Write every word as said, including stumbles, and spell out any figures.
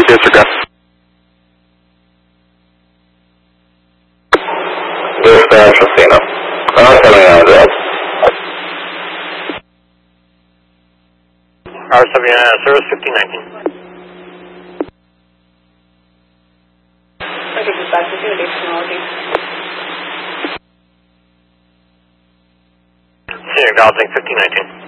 three, disregard. Dispatch, Racino. I'm coming out of that. R seven, uh, service fifteen nineteen. Okay, dispatch, this is technology. Senior Gosling fifteen nineteen.